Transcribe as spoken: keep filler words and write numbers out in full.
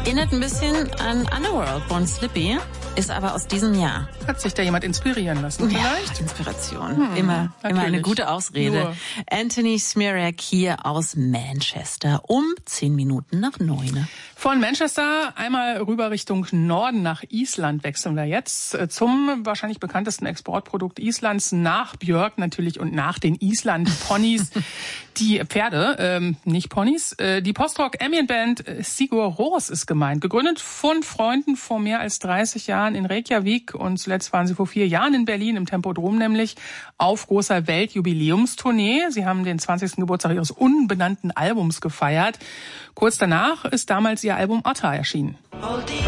Erinnert ein bisschen an Underworld, Born Slippy, ist aber aus diesem Jahr. Hat sich da jemand inspirieren lassen vielleicht? Ja, Inspiration. Hm, immer, immer eine gute Ausrede. Nur. Anthony Smirak hier aus Manchester um zehn Minuten nach neun. Von Manchester einmal rüber Richtung Norden nach Island wechseln wir jetzt zum wahrscheinlich bekanntesten Exportprodukt Islands nach Björk natürlich und nach den Island-Ponys. Die Pferde, ähm, nicht Ponys. Äh, die Post-Rock-Ambient-Band Sigur Rós ist gemeint. Gegründet von Freunden vor mehr als dreißig Jahren in Reykjavik und zuletzt waren sie vor vier Jahren in Berlin, im Tempodrom nämlich, auf großer Weltjubiläumstournee. Sie haben den zwanzigsten Geburtstag ihres unbenannten Albums gefeiert. Kurz danach ist damals ihr Album Otta erschienen.